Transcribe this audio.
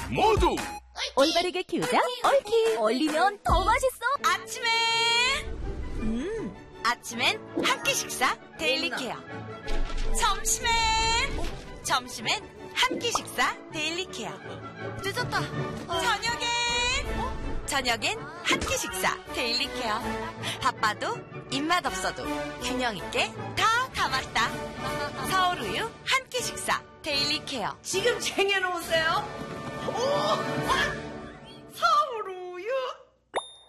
모두 올바르게 키우자 얽히. 얼리면 더 맛있어. 아침엔 한 끼 식사 데일리 케어. 점심엔 한 끼 식사 데일리 케어. 늦었다. 저녁엔 한 끼 식사 데일리 케어. 바빠도 입맛 없어도 균형 있게 다 맛있다. 서울우유 한 끼 식사 데일리 케어. 지금 쟁여놓으세요. 오!